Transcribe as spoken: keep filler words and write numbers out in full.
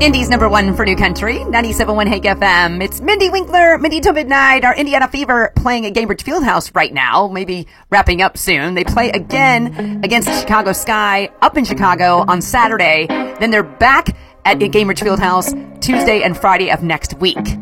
Indy's number one for New Country, ninety-seven point one Hake F M. It's Mindy Winkler, Mindy Till Midnight, our Indiana Fever playing at Gainbridge Fieldhouse right now, maybe wrapping up soon. They play again against the Chicago Sky up in Chicago on Saturday. Then they're back at Gainbridge Fieldhouse Tuesday and Friday of next week.